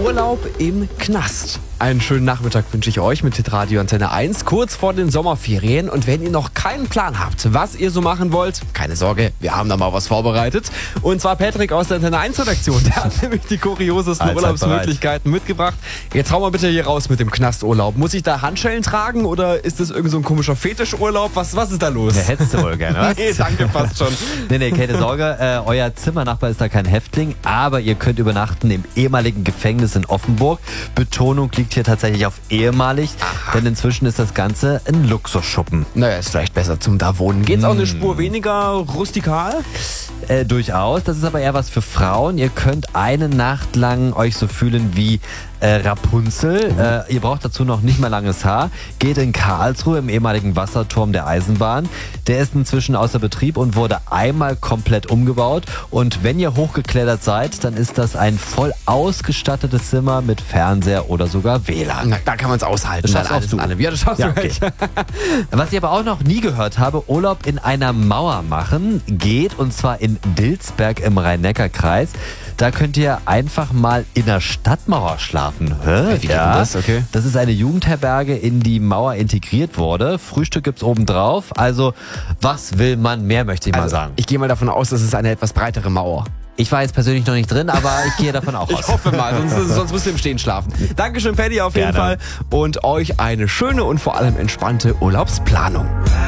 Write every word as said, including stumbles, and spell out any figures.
Urlaub im Knast. Einen schönen Nachmittag wünsche ich euch mit Hitradio Antenne eins, kurz vor den Sommerferien. Und wenn ihr noch keinen Plan habt, was ihr so machen wollt, keine Sorge, wir haben da mal was vorbereitet. Und zwar Patrick aus der Antenne eins Redaktion. Der hat nämlich die kuriosesten Allzeit Urlaubsmöglichkeiten mitgebracht. Jetzt hau mal bitte hier raus mit dem Knasturlaub. Muss ich da Handschellen tragen oder ist das irgend so ein komischer Fetischurlaub? Was, was ist da los? Der hättest du wohl gerne, was? Nee, danke, passt schon. Nee, nee, keine Sorge, äh, euer Zimmernachbar ist da kein Häftling, aber ihr könnt übernachten im ehemaligen Gefängnis in Offenburg. Betonung liegt hier tatsächlich auf ehemalig, Aha. denn inzwischen ist das Ganze ein Luxusschuppen. Naja, ist vielleicht besser zum da wohnen. Geht's auch eine Spur weniger rustikal? Äh, durchaus, das ist aber eher was für Frauen. Ihr könnt eine Nacht lang euch so fühlen wie äh, Rapunzel. Mhm. Äh, ihr braucht dazu noch nicht mal langes Haar. Geht in Karlsruhe im ehemaligen Wasserturm der Eisenbahn. Der ist inzwischen außer Betrieb und wurde einmal komplett umgebaut. Und wenn ihr hochgeklettert seid, dann ist das ein voll ausgestattetes Zimmer mit Fernseher oder sogar W L A N. Na, da kann man es aushalten. Das Dann schaffst alles du. in allem. Ja, das schaffst Ja, du okay. echt. Was ich aber auch noch nie gehört habe, Urlaub in einer Mauer machen geht, und zwar in Dilsberg im Rhein-Neckar-Kreis. Da könnt ihr einfach mal in der Stadtmauer schlafen. Hä? Wie geht denn das? Okay. Das ist eine Jugendherberge, in die Mauer integriert wurde. Frühstück gibt's oben drauf. Also, was will man mehr, möchte ich mal Also, sagen. ich gehe mal davon aus, das ist eine etwas breitere Mauer. Ich war jetzt persönlich noch nicht drin, aber ich gehe davon auch aus. Ich hoffe mal, sonst, sonst müsst ihr im Stehen schlafen. Dankeschön, Paddy, auf jeden Gerne. Fall. Und euch eine schöne und vor allem entspannte Urlaubsplanung.